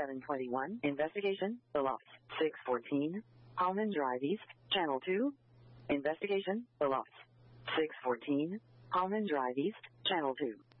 721, Investigation, The Lofts. 614, Almond Drive East, Channel 2. Investigation, The Lofts. 614, Almond Drive East, Channel 2.